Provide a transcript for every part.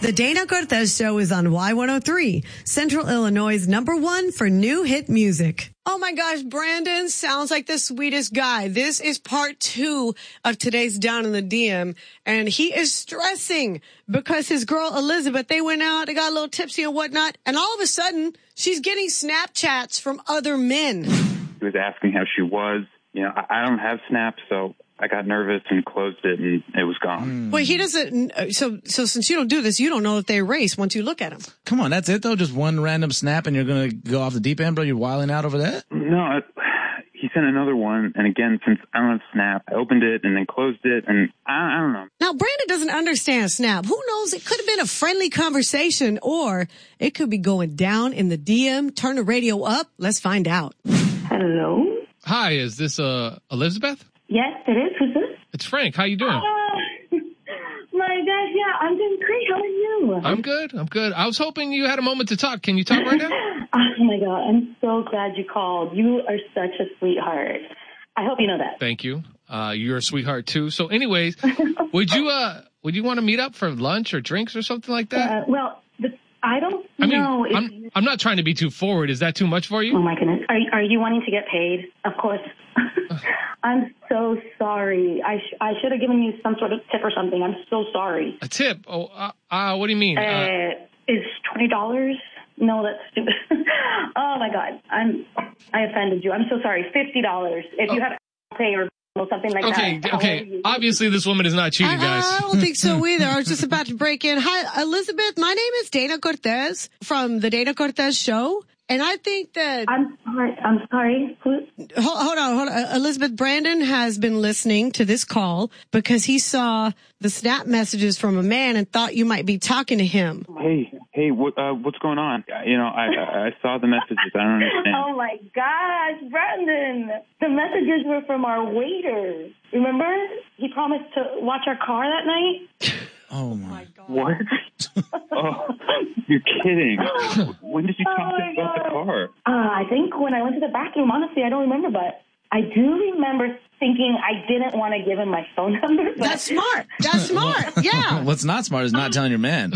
The Dana Cortez Show is on Y103, Central Illinois' #1 for new hit music. Oh my gosh, Brandon sounds like the sweetest guy. This is part 2 of today's Down in the DM, and he is stressing because his girl Elizabeth, they went out, they got a little tipsy and whatnot, and all of a sudden, she's getting Snapchats from other men. He was asking how she was. You know, I don't have Snap, so I got nervous and closed it, and it was gone. Well, he doesn't. So since you don't do this, you don't know if they erase once you look at them. Come on, that's it though. Just one random snap, and you're gonna go off the deep end, bro. You're wilding out over that. No, he sent another one, and again, since I don't have Snap, I opened it and then closed it, and I don't know. Now, Brandon doesn't understand Snap. Who knows? It could have been a friendly conversation, or it could be going down in the DM. Turn the radio up. Let's find out. Hello. Hi, is this Elizabeth? Yes, it is. Who's this? It's Frank. How you doing? My gosh, yeah, I'm doing great. How are you? I'm good. I was hoping you had a moment to talk. Can you talk right now? Oh my God, I'm so glad you called. You are such a sweetheart. I hope you know that. Thank you. You're a sweetheart too. So anyways, would you want to meet up for lunch or drinks or something like that? I don't know. I'm not trying to be too forward. Is that too much for you? Oh my goodness. Are you wanting to get paid? Of course. I'm so sorry. I should have given you some sort of tip or something. I'm so sorry. A tip? Oh, what do you mean? Is $20? No, that's stupid. Oh my God. I offended you. I'm so sorry. $50. If you have to pay or something like that. Okay. Obviously, this woman is not cheating, guys. I don't think so either. I was just about to break in. Hi, Elizabeth. My name is Dana Cortez from the Dana Cortez Show. And I think that... I'm sorry. Hold on. Elizabeth, Brandon has been listening to this call because he saw the Snap messages from a man and thought you might be talking to him. Hey, what's going on? You know, I saw the messages. I don't understand. Oh my gosh, Brandon. The messages were from our waiter. Remember? He promised to watch our car that night. Oh my God. What? Oh, you're kidding. When did you talk about the car? I think when I went to the bathroom. Honestly, I don't remember, but I do remember thinking I didn't want to give him my phone number. But... That's smart. Yeah. What's not smart is not telling your man.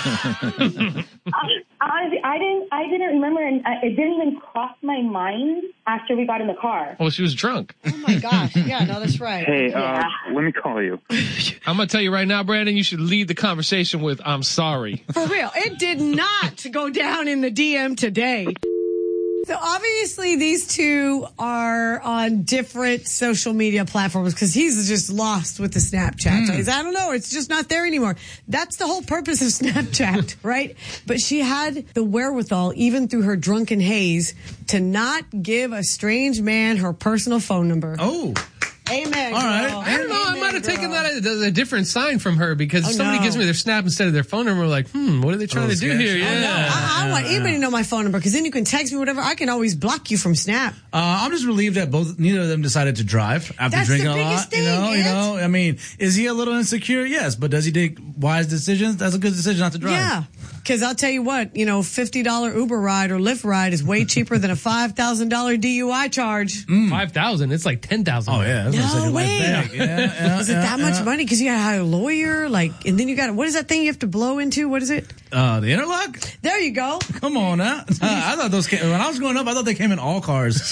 I didn't remember, and it didn't even cross my mind after we got in the car. Well, she was drunk. Oh my gosh. Yeah, no, that's right. Hey, let me call you. I'm going to tell you right now, Brandon, you should lead the conversation with, I'm sorry. For real. It did not go down in the DM today. So obviously these two are on different social media platforms because he's just lost with the Snapchat. I don't know. It's just not there anymore. That's the whole purpose of Snapchat, right? But she had the wherewithal, even through her drunken haze, to not give a strange man her personal phone number. Oh. Amen. All right. I don't know. I might have taken that as a different sign from her because if somebody gives me their Snap instead of their phone number, we're like, what are they trying to do here? Yeah. I don't want anybody to know my phone number because then you can text me whatever. I can always block you from Snap. I'm just relieved that neither of them decided to drive after drinking a lot. That's the biggest thing, you know. I mean, is he a little insecure? Yes, but does he take wise decisions? That's a good decision not to drive. Yeah. Because I'll tell you what, $50 Uber ride or Lyft ride is way cheaper than a $5,000 DUI charge. $5,000? It's like $10,000. Oh, yeah. No way. Is it that much money? Because you got to hire a lawyer, and then you got what is that thing you have to blow into? What is it? The interlock? There you go. Come on now. I thought those came, when I was growing up, I thought they came in all cars.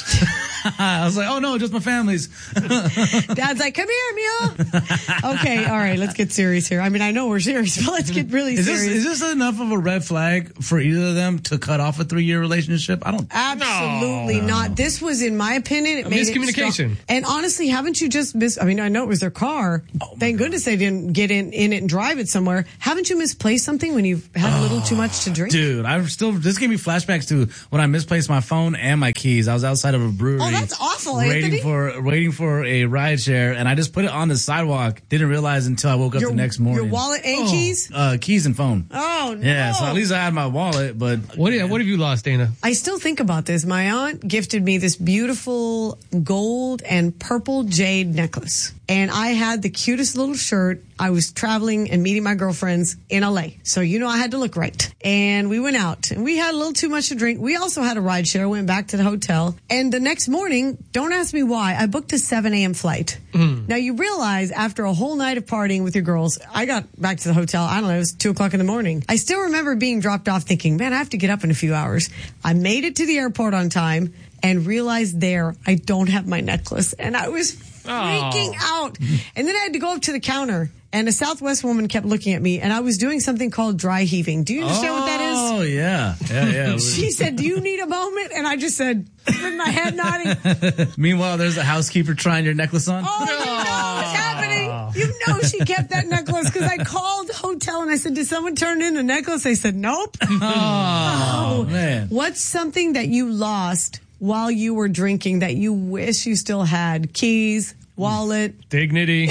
I was like, oh no, just my family's. Dad's like, come here, Mia. Okay, all right, let's get serious here. I mean, I know we're serious, but let's get really serious. Is this enough of a red flag for either of them to cut off a 3-year relationship? Absolutely not. This was, in my opinion, it made miscommunication. And honestly, haven't you just I mean, I know it was their car. Thank goodness they didn't get in it and drive it somewhere. Haven't you misplaced something when you've had a little too much to drink? Dude, this gave me flashbacks to when I misplaced my phone and my keys. I was outside of a brewery. Oh, that's awful, waiting Anthony. waiting for a ride share, and I just put it on the sidewalk. Didn't realize until I woke up the next morning. Your wallet and keys? Keys and phone. Oh, no. Yeah, so at least I had my wallet, but... What have you lost, Dana? I still think about this. My aunt gifted me this beautiful gold and purple jade necklace. and I had the cutest little shirt. I was traveling and meeting my girlfriends in LA. So, I had to look right. And we went out and we had a little too much to drink. We also had a ride share, went back to the hotel. And the next morning, don't ask me why, I booked a 7 a.m. flight. Now you realize after a whole night of partying with your girls, I got back to the hotel, I don't know, it was 2:00 in the morning. I still remember being dropped off thinking, man, I have to get up in a few hours. I made it to the airport on time and realized there I don't have my necklace. And I was freaking out. And then I had to go up to the counter. And a Southwest woman kept looking at me, and I was doing something called dry heaving. Do you understand what that is? Oh, yeah. Yeah. She said, do you need a moment? And I just said, with my head nodding. Meanwhile, there's a housekeeper trying your necklace on. Oh, you know what's happening. She kept that necklace because I called the hotel and I said, did someone turn in the necklace? They said, nope. Oh, man. What's something that you lost while you were drinking that you wish you still had? Keys, wallet, dignity.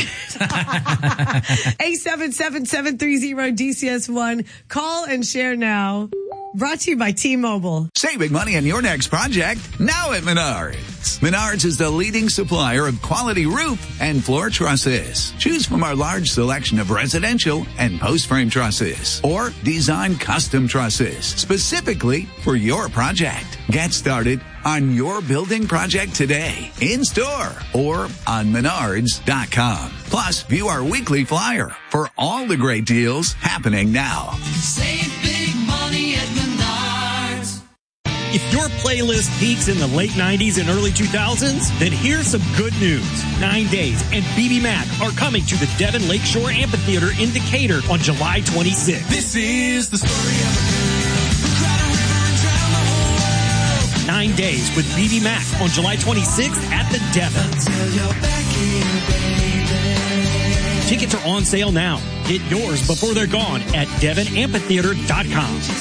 877-730-DCS1. Call and share now. Brought to you by T-Mobile. Save big money on your next project now at Menards. Menards is the leading supplier of quality roof and floor trusses. Choose from our large selection of residential and post-frame trusses or design custom trusses specifically for your project. Get started on your building project today, in store or on Menards.com. Plus, view our weekly flyer for all the great deals happening now. Save big money at Menards. If your playlist peaks in the late 90s and early 2000s, then here's some good news. 9 Days and BB Mac are coming to the Devon Lakeshore Amphitheater in Decatur on July 26th. This is the story of a girl who cried a river and drowned the whole world. 9 Days with BB Mac on July 26th at the Devon. Until you're back here, baby. Tickets are on sale now. Get yours before they're gone at DevonAmphitheater.com.